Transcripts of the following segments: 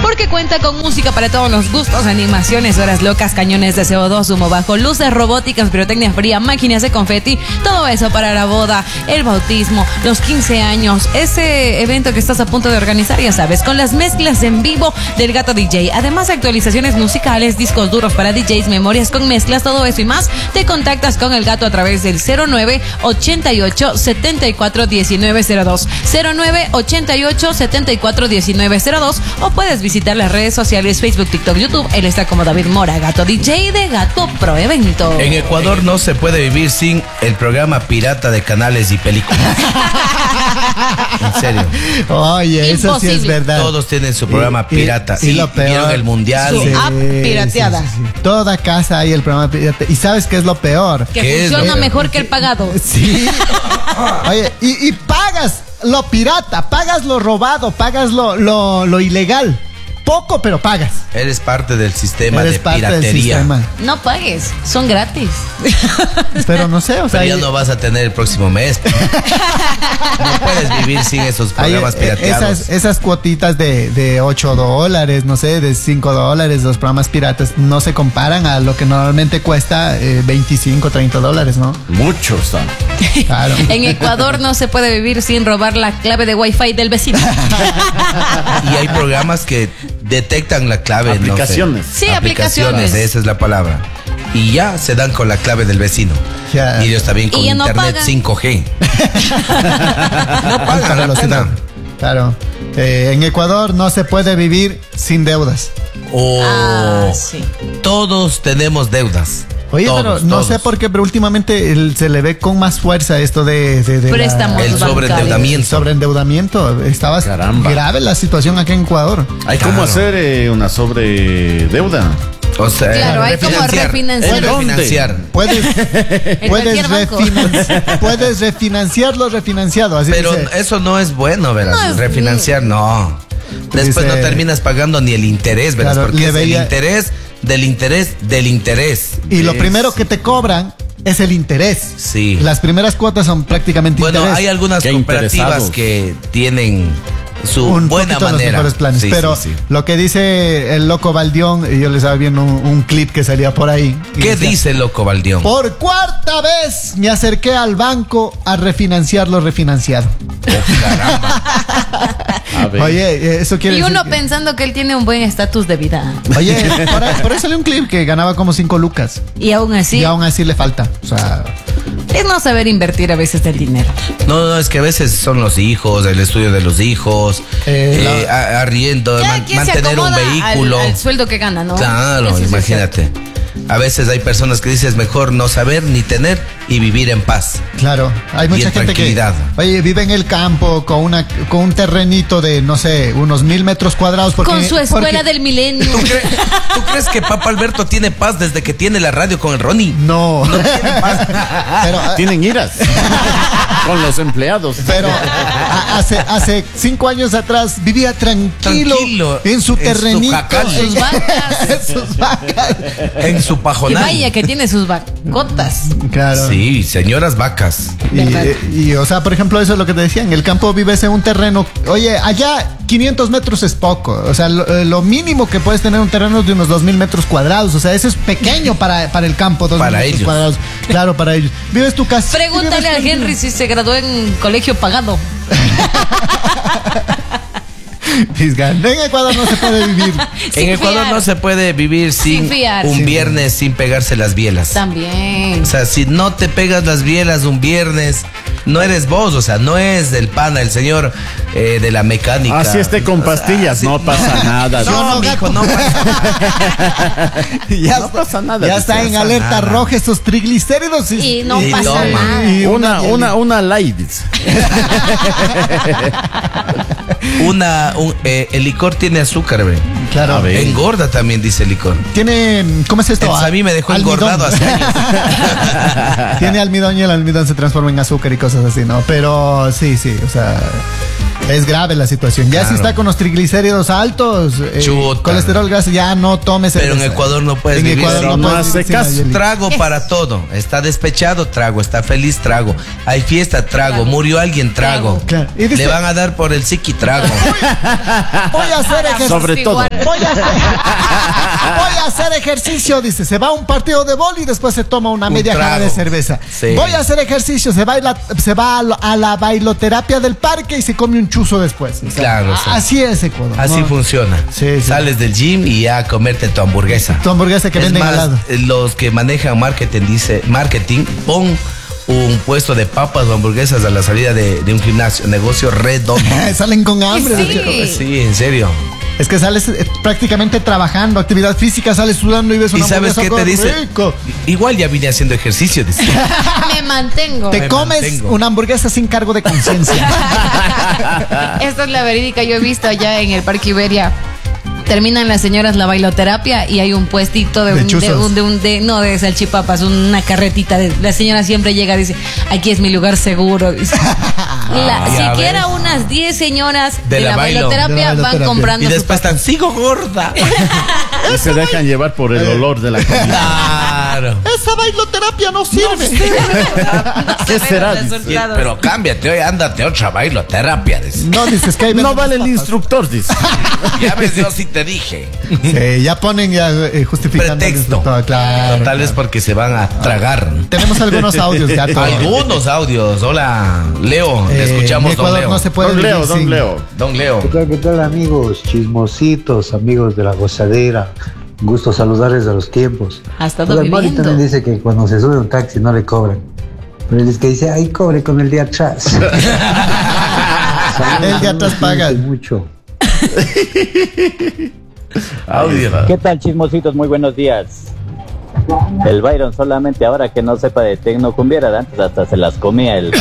porque cuenta con música para todos los gustos, animaciones, horas locas, cañones de CO2, humo bajo, luces robóticas, pirotecnia fría, máquinas de confeti, todo eso para la boda, el bautismo, los 15 años, ese evento que estás a punto de organizar, ya sabes, con las mezclas en vivo del Gato DJ. Además, actualizaciones musicales, discos duros para DJs, memorias con mezclas, todo eso y más. Te contactas con el Gato a través del 0988-741902, 0988-741902, o puedes visitar las redes sociales Facebook, TikTok, YouTube. Él está como David Mora, Gato DJ de Gato Pro Evento. En Ecuador no se puede vivir sin el programa pirata de canales y películas. En serio. Oye, eso sí es verdad. Todos tienen su programa pirata. Y lo peor, vieron el mundial. Su app pirateada. Sí. Toda casa hay el programa pirata. ¿Y sabes qué es lo peor? Que funciona mejor que el pagado. Sí. Oye, y pagas lo pirata, pagas lo robado, pagas lo ilegal. Poco, pero pagas. Eres parte del sistema de piratería. No pagues, son gratis. Pero no sé, o sea, pero ya no vas a tener el próximo mes. No puedes vivir sin esos programas pirateados. Esas cuotitas de $8, no sé, de $5, los programas piratas no se comparan a lo que normalmente cuesta $25, $30, ¿no? Mucho está. Claro. En Ecuador no se puede vivir sin robar la clave de Wi-Fi del vecino. Y hay programas que detectan la clave. Aplicaciones. Sí, aplicaciones. Esa es la palabra. Y ya se dan con la clave del vecino. Ya. Y ellos también con internet no 5G. No pagan la velocidad. Claro. En Ecuador no se puede vivir sin deudas. Sí. Todos tenemos deudas. Oye, pero no sé por qué, pero últimamente se le ve con más fuerza esto de préstamos, el sobreendeudamiento. Sobreendeudamiento. Estaba grave la situación aquí en Ecuador. Hay cómo hacer una sobredeuda. O sea, claro, hay como refinanciar. Puedes refinanciar lo refinanciado. Así pero dice. eso no es bueno, ¿verdad? Refinanciar, no. Después no terminas pagando ni el interés, ¿verdad? Claro, porque es el interés del interés del interés. Y lo primero que te cobran es el interés. Sí. Las primeras cuotas son prácticamente interés. Bueno, hay algunas cooperativas que tienen su buena manera. Los mejores planes. Pero lo que dice el Loco Baldión, yo les estaba viendo un clip que salía por ahí. ¿Qué dice el Loco Baldión? Por cuarta vez me acerqué al banco a refinanciar lo refinanciado. Oh, caramba. Oye, eso quiere decir. Y uno pensando que él tiene un buen estatus de vida. Oye, por ahí salió un clip que ganaba como 5 lucas. Y aún así le falta. O sea, es no saber invertir a veces el dinero. No, es que a veces son los hijos, el estudio de los hijos, arriendo, mantener un vehículo. Al sueldo que gana, ¿no? Claro, eso imagínate. A veces hay personas que dices mejor no saber ni tener y vivir en paz. Claro, hay mucha gente que vive en el campo con un terrenito de, no sé, unos 1,000 metros cuadrados. Con su escuela del milenio. ¿Tú crees que Papa Alberto tiene paz desde que tiene la radio con el Ronnie? No tiene paz. Pero, tienen iras con los empleados. Pero hace 5 años atrás vivía tranquilo en su terrenito, sus vacas. En sus vacas. En su pajonal. Y vaya que tiene sus vacotas. Claro. Sí, señoras vacas. Y o sea, por ejemplo, eso es lo que te decía. En el campo vives en un terreno. Oye, allá 500 metros es poco. O sea, lo mínimo que puedes tener un terreno es de unos 2,000 metros cuadrados. O sea, eso es pequeño para el campo. 2,000 metros cuadrados. Claro, para ellos. Vives tu casa. Pregúntale a Henry si se graduó en colegio pagado. En Ecuador no se puede vivir. En Ecuador no se puede vivir sin un viernes sin pegarse las bielas. También. O sea, si no te pegas las bielas un viernes, no eres vos, o sea, no es del pana, el señor de la mecánica. Así esté con pastillas, no pasa nada. No, mijo, no pasa nada. No pasa nada. Ya está en alerta roja esos triglicéridos. Y no pasa nada. Una light. El licor tiene azúcar, ¿ve? Claro. Engorda también, dice el licor. Tiene, ¿cómo es esto? A mí me dejó engordado hace años. Tiene almidón y el almidón se transforma en azúcar y cosas así, ¿no? Pero sí, o sea, es grave la situación. Ya si está con los triglicéridos altos, colesterol grasa, ya no tomes. Pero en Ecuador no puedes vivir. No hace caso. Trago para todo. Está despechado, trago. Está feliz, trago. Hay fiesta, trago. Murió alguien, trago. Claro. Le van a dar por el psiqui, trago. Voy a hacer ejercicio. Sobre todo. voy a hacer ejercicio, dice. Se va a un partido de vóley y después se toma una media jarra de cerveza. Sí. Voy a hacer ejercicio, se va a la bailoterapia del parque y se come un chuzo después. O sea, Claro, sí. así es Ecuador. Así ¿no? funciona. Sí, sí. Sales del gym y ya a comerte tu hamburguesa. Tu hamburguesa que Es venden más, al lado. los que manejan marketing, pon un puesto de papas o hamburguesas a la salida de un gimnasio, negocio redondo. Salen con hambre. Sí. ¿no? Sí, en serio. Es que sales prácticamente trabajando, actividad física, sales sudando y ves una ¿Y sabes qué te dice? rico. Igual ya vine haciendo ejercicio, dice. Me mantengo. Te Me comes mantengo. una hamburguesa sin cargo de conciencia. Esta es la verídica. Yo he visto allá en el Parque Iberia. Terminan las señoras la bailoterapia y hay un puestito De chuzos. de salchipapas, una carretita. La señora siempre llega y dice, aquí es mi lugar seguro. Dice. ya Siquiera ves. unas 10 señoras de la bailo. bailoterapia De la van bailoterapia. comprando Y sus después están, sigo gorda. Y se dejan llevar por el olor de la comida. Claro. Esa bailoterapia no sirve. ¿Qué será? Pero cámbiate, hoy ándate otra bailoterapia. Dice. No, dices que hay No vale el instructor, dice. Ya ves, yo sí te dije. Sí, ya ponen ya justificando. Pretexto. Todo, claro. Tal vez porque se van a tragar. Tenemos algunos audios ya. todo. Algunos audios. Hola, Leo. Te En escuchamos, don Ecuador Leo. no se puede Don Leo, vivir don sin- Leo. Don Leo. ¿Qué tal, amigos? Chismositos, amigos de la gozadera. Un gusto saludarles a los tiempos. Ha estado Pues, Mari viviendo. también dice que cuando se sube a un taxi no le cobran. Pero él es que dice, ay, cobre con el de atrás. El de atrás paga. Mucho. Audio. ¿Qué tal, chismositos? Muy buenos días. El Byron solamente ahora que no sepa de tecno cumbiera, antes hasta se las comía el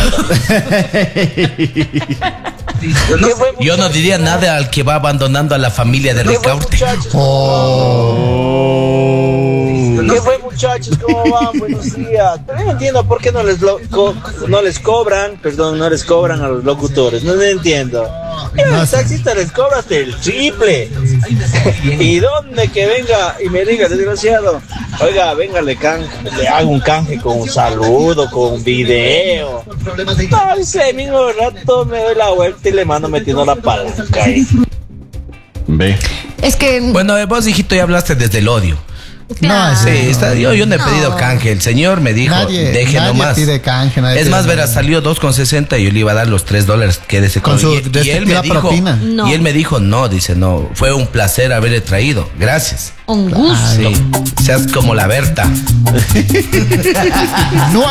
Yo no diría nada al que va abandonando a la familia de Ricaurte. ¿Qué fue, muchachos? ¿Cómo van? Buenos días. Pero no entiendo por qué no les cobran a los locutores. No entiendo. Y a los taxistas les cobras el triple. ¿Y dónde que venga y me diga, desgraciado? Oiga, venga, le hago un canje con un saludo, con un video. No, ese mismo rato me doy la vuelta y le mando metiendo la palanca ahí. Ve. Es que Bueno, vos, hijito, ya hablaste desde el odio. No, Sí, yo no he No. pedido canje. El señor me dijo, deje nadie nomás. pide canje. Nadie Es pide más, nada. verás, salió 2,60 y yo le iba a dar los $3. Quédese Con con su y él me respectiva dijo, propina. No. y él me dijo, no, dice, no, fue un placer haberle traído. Gracias. un gusto. Sí, seas como la Berta. No